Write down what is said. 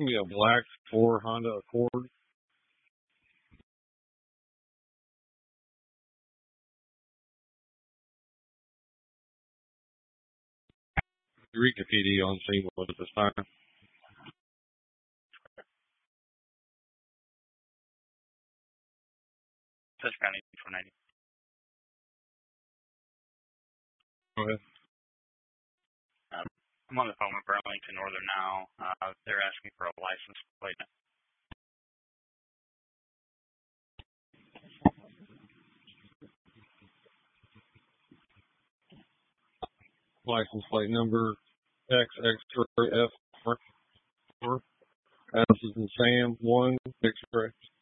gonna be a black 4 Honda Accord. Eureka PD on scene with it this time. Touch County 490. Go ahead. I'm on the phone with Burlington Northern now. They're asking for a license plate. License plate number XX F4. S is in Sam 1 X-ray.